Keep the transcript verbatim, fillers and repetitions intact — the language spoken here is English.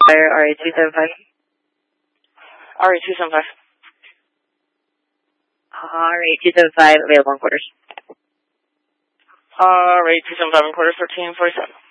R A two seven five. R A two seven five. R A two seven five, available in quarters. R A two seven five in quarters, thirteen forty-seven.